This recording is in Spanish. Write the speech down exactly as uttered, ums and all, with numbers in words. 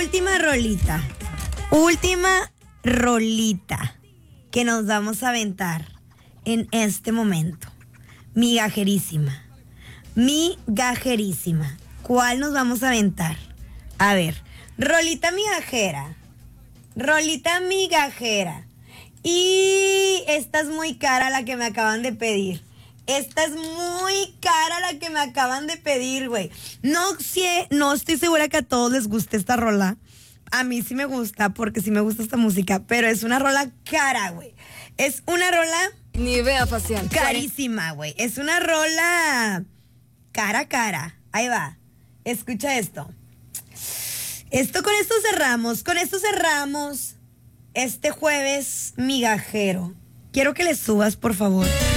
última rolita. Última rolita que nos vamos a aventar en este momento. Migajerísima. Migajerísima. ¿Cuál nos vamos a aventar? A ver, rolita migajera. Rolita migajera. Y esta es muy cara la que me acaban de pedir. Esta es muy cara la que me acaban de pedir, güey. No sé, no estoy segura que a todos les guste esta rola. A mí sí me gusta, porque sí me gusta esta música, pero es una rola cara, güey. Es una rola... Nivea facial. Carísima, güey. Es una rola cara, cara. Ahí va. Escucha esto. Esto, con esto cerramos. Con esto cerramos este jueves migajero. Quiero que le subas, por favor.